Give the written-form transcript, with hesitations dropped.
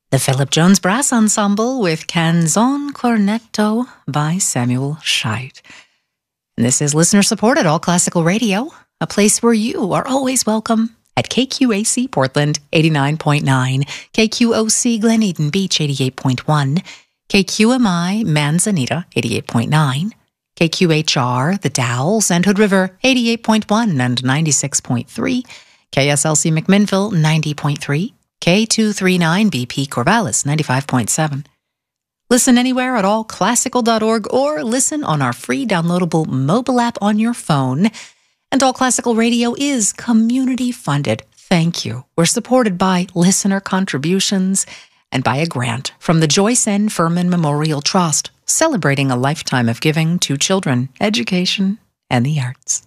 The Philip Jones Brass Ensemble with Canzon Cornetto by Samuel Scheidt. And this is listener-supported All Classical Radio, a place where you are always welcome at KQAC Portland 89.9, KQOC Glen Eden Beach 88.1, KQMI Manzanita 88.9, KQHR The Dalles and Hood River 88.1 and 96.3, KSLC McMinnville 90.3, K239BP Corvallis 95.7. Listen anywhere at allclassical.org or listen on our free downloadable mobile app on your phone. And All Classical Radio is community funded. Thank you. We're supported by listener contributions and by a grant from the Joyce N. Furman Memorial Trust, celebrating a lifetime of giving to children, education, and the arts.